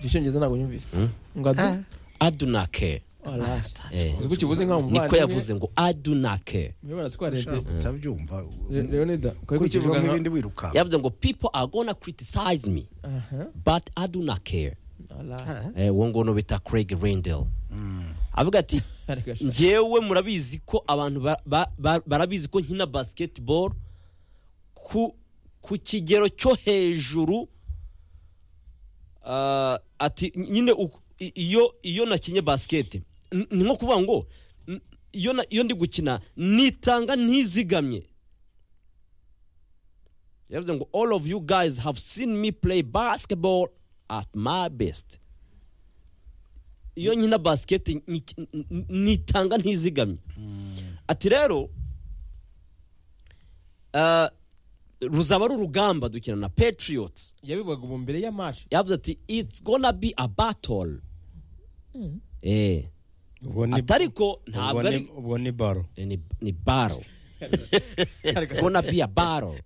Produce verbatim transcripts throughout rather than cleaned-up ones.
icyongereza ntabwo nyumvise ngo adu adunake uzi kivuze nka umuvandimwe niko yavuze ngo adunake niba baratwarete utabyumva Leonida ko kivuga nk'ibindi wiruka yavuze ngo people are gonna criticize me but I do not care eh wongo no bita Craig Rendell avuga ati ngewe murabizi ko abantu barabizi ko nkina basketball ku ku kigero cyo hejuru uh, ati nyine iyo iyo nakinye basket ni nko kuvuga ngo iyo iyo ndi gukina nitanga ntizigamye yavuze ngo all of you guys have seen me play basketball at my best iyo nkina basket nitanga ntizigamye ati rero uh, ruzaba ari urugamba dukina na Patriots yabivuga ubu mbere ya match yavuze ati it's gonna be a battle mm. eh atariko ntabwo ari ubwo ni baro ni ni baro it's gonna be a battle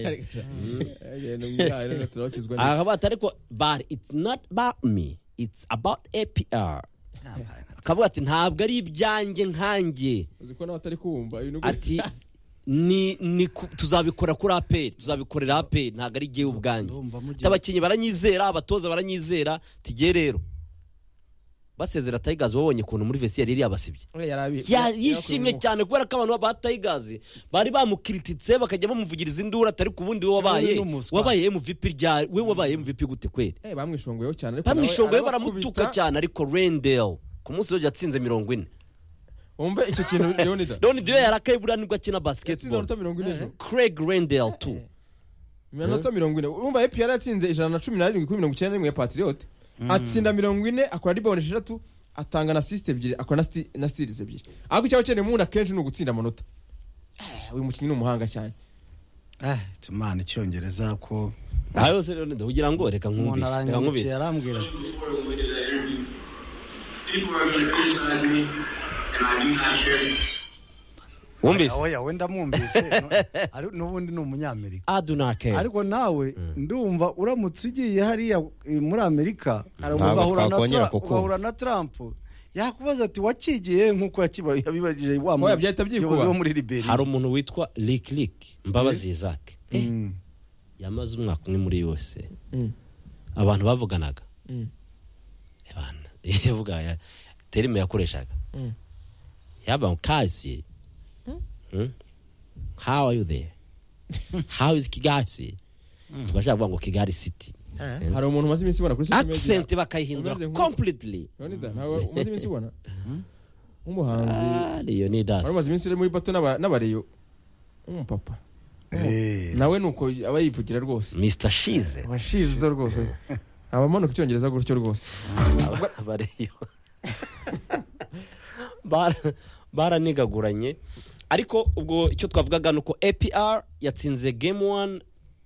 ah atariko but it's not about me it's about A P R akavuga ati ntabwo ari ibyanjye nkanjye uziko nawe atari kubumva ati ni ni tuzabikora kuri A P R tuzabikorera A P R ntago ari giye ubwanjye tabakinyi baranyizera abatoza baranyizera tije rero basezera Tigers babonye kuntu muri vestiaire iri abasibye yishimye cyane kubera ko abantu ba Tigers bari bamukrititse bakajya bamuvugiriza indura atari kubundi we wabaye wabaye M V P rya we wabaye M V P gute kweli eh bamwishongoyeho cyane ariko bamwishongoye baramutuka cyane ariko Rendell ku munsi wo yatsinze mirongo ine umbe icyo kintu Leonida Leonida yarakaye buriya nibwo akina basketball Craig Rendell too minota mirongo ine umva A P R yatsinze ijana na cumi na rimwe kuri mirongo icyenda na rimwe ya Patriot atsinda mirongo ine akora rebound eshatu atanga na assist ebyiri akora na steals ebyiri ariko cyaho cyane mu akenshi no gutsinda amanota eh uyu mukinnyi n'umuhanga cyane eh tumana icyongereza ko ayo se Leonida ugira ngo reka nkumbi reka nkubise yarambwira people are going to criticize me and I do not care. Wombise oya wenda mumbise ari nubundi ni umunyamerika I do not care ariko nawe ndumva uramutse ugiye hariya muri Amerika arahura na Trump yakubaza ati wakigiye nkuko yakibaye yabibajije wa mu byahita byikuba muri Liberia hari umuntu witwa Lick Lick Mbabazi Isaac yamaze umwaka umwe muri yose abantu bavuganaga abana yavuga ya terime yakoreshaga yaba kazi Hmm? How are you there? How is Kigali? Bashaka kuvuga ngo Kigali City. Hari umuntu maze iminsi ubona kuri social media. Accent bakayihindura completely. Leonida ntawe maze iminsi ubona. Umuhanzi Ah, Leonidas. Hari maze iminsi muri bato n'abareyo. Umupapa. Eh. Nawe nuko aba yivugira rwose. mister Shize. Abashize rwose. Abamano kucyongereza gutyo rwose. Abareyo. Bara baranigaguranye. Ariko ubwo icyo twavugaga nuko A P R yatsinze game one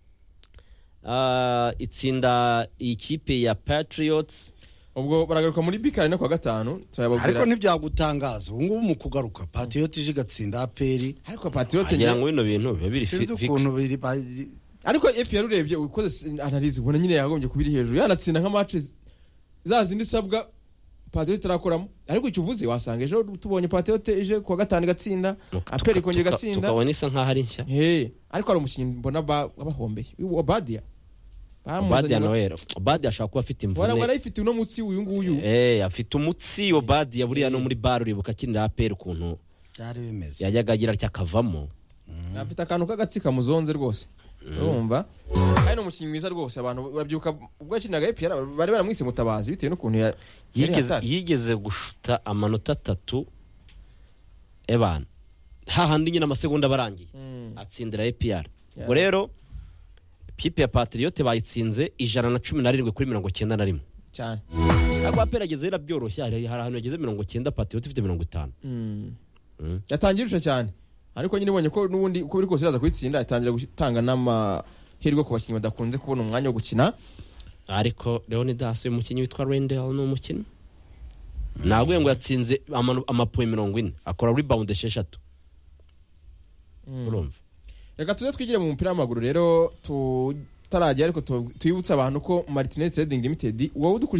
uh, itsinda ikipe ya Patriots ubwo baragaruka muri bikari no kwa gatanu turababwira ariko ntibyagutangaza ubu ngubu mu kugaruka Patriots ije gatsinda A P R ariko Patriots ngira ngo bino bintu bibiri fix ariko A P R urebye ukoze analyze ubona nyine yagombye kubiri hejuru yanatsinda nka matches zazindi sabwa Patriots tarakoramo ariko icyo uvuze wasanga ejo tubonye Patriots ije kwa gatanu gatsinda aperi konje gatsinda tukabona isa nka hari nshya eh ariko ari umukinnyi mbona bahombeye Obadia Obadia Noel Obadia ashaka kuba afite imvune wara wara ifite uno mutsi uyu nguyu eh afite umutsi Obadia buriya no muri bar uribuka kinira aperi kuntu cyari bimeze yajyaga agira cyakavamo afite akantu kagatsika muzonze rwose urumva ari no mukinnyi mwiza rwose abantu babyuka ubwo yakinaga A P R bari baramwise mutabazi bitewe n'ukuntu yigeze yigeze gushuta amanota atatu ebana hahandi nyina amasegonda barangiye atsindira A P R ngo rero pipe ya Patriote bayitsinze ijana na cumi na rimwe kuri mirongo icyenda na rimwe cyane agwa perageze era byoroshye hari ahantu yageze mirongo icyenda Patriote ifite mirongo itanu yatangirusha cyane ariko nyine ubonye ko nubundi uko biri kose iraza kwitsinda itangira gutanga n'amahirwe ku bakinnyi badakunze kubona umwanya wo gukina ariko Leonidas uyu mukinnyi witwa Rendell no mukino nagwe ngo yatsinze amapoe mirongo ine akora rebound esheshatu urumva reka tuze twigire mu mupira w'amaguru rero tutarajya ariko tuyibutsa abantu ko Martinez Trading Limited wowe